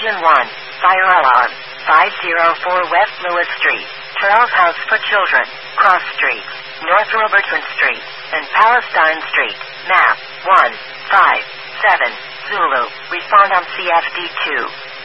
Engine 1. Fire alarm. 504 West Lewis Street. Charles House for Children. Cross Street. North Robertson Street. And Palestine Street. Map 157 Zulu. Respond on CFD2.